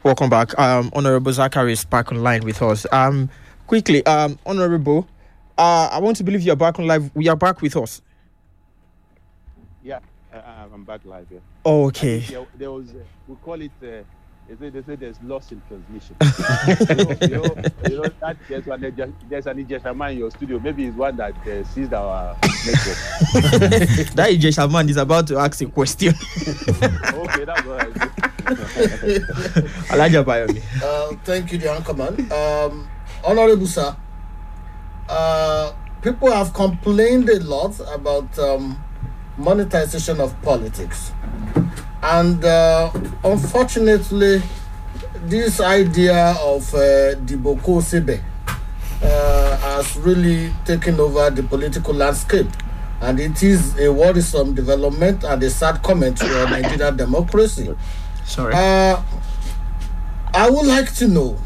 Welcome back. Honorable Zachary is back online with us. Quickly, Honorable, I want to believe you're back on live. We are back with us. Yeah, I'm back live. Yeah. Okay. There was, we call it, they say there's loss in transmission. you know that there's an Ijesha man in your studio. Maybe it's one that sees our network. That Ijesha man is about to ask a question. Okay, that's what I do. Elijah Bayomi. Thank you, the Anchorman. Honorable sir, people have complained a lot about monetization of politics. And unfortunately, this idea of Diboko Sebe has really taken over the political landscape. And it is a worrisome development and a sad comment for Nigerian democracy. Sorry. I would like to know,